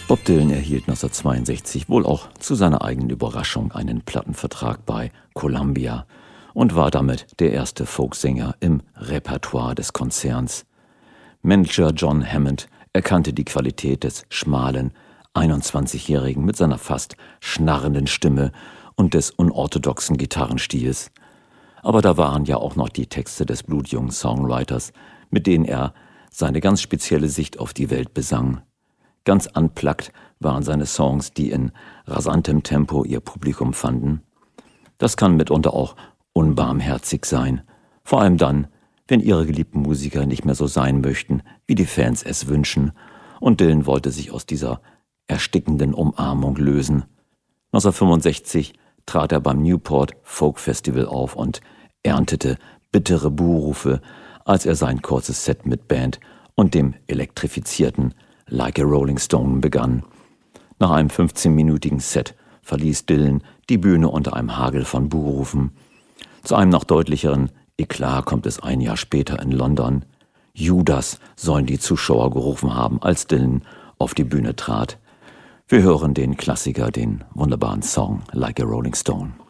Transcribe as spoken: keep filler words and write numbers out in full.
Bob Dylan erhielt neunzehnhundertzweiundsechzig wohl auch zu seiner eigenen Überraschung einen Plattenvertrag bei Columbia und war damit der erste Folksänger im Repertoire des Konzerns. Manager John Hammond erkannte die Qualität des schmalen, einundzwanzigjährigen mit seiner fast schnarrenden Stimme und des unorthodoxen Gitarrenstils. Aber da waren ja auch noch die Texte des blutjungen Songwriters, mit denen er seine ganz spezielle Sicht auf die Welt besang. Ganz unplugged waren seine Songs, die in rasantem Tempo ihr Publikum fanden. Das kann mitunter auch unbarmherzig sein, vor allem dann, wenn ihre geliebten Musiker nicht mehr so sein möchten, wie die Fans es wünschen, und Dylan wollte sich aus dieser erstickenden Umarmung lösen. neunzehnhundertfünfundsechzig trat er beim Newport Folk Festival auf und erntete bittere Buhrufe, als er sein kurzes Set mit Band und dem elektrifizierten Like a Rolling Stone begann. Nach einem fünfzehnminütigen Set verließ Dylan die Bühne unter einem Hagel von Buhrufen. Zu einem noch deutlicheren Eklat kommt es ein Jahr später in London. Judas sollen die Zuschauer gerufen haben, als Dylan auf die Bühne trat. Wir hören den Klassiker, den wunderbaren Song Like a Rolling Stone.